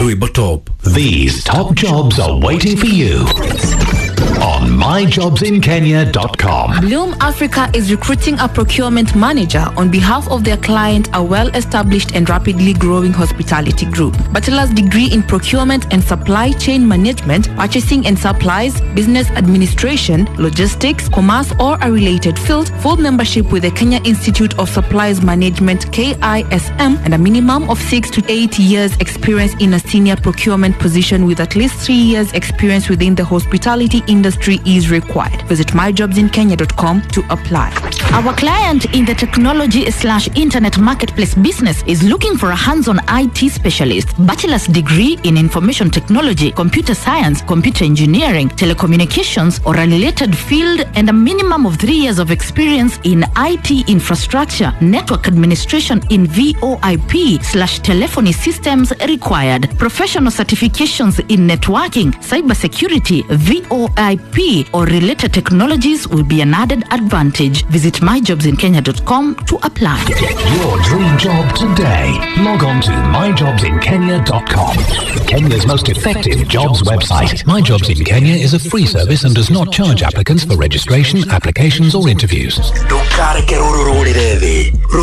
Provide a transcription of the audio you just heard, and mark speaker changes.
Speaker 1: Top.
Speaker 2: These top jobs are waiting for you on myjobsinkenya.com.
Speaker 3: Bloom Africa is recruiting a procurement manager on behalf of their client, a well-established and rapidly growing hospitality group. Bachelor's degree in procurement and supply chain management, purchasing and supplies, business administration, logistics, commerce, or a related field. Full membership with the Kenya Institute of Supplies Management (KISM) and a minimum of 6 to 8 years experience in a senior procurement position with at least 3 years experience within the hospitality industry is required. Visit myjobsinkenya.com to apply.
Speaker 4: Our client in the technology/internet marketplace business is looking for a hands-on IT specialist, bachelor's degree in information technology, computer science, computer engineering, telecommunications, or a related field, and a minimum of 3 years of experience in IT infrastructure, network administration in VoIP/telephony systems required. Professional certifications in networking, cybersecurity, VoIP, or related technologies will be an added advantage. Visit myjobsinkenya.com to apply.
Speaker 2: Get your dream job today. Log on to myjobsinkenya.com. Kenya's most effective jobs website. My Jobs in Kenya is a free service and does not charge applicants for registration, applications, or interviews.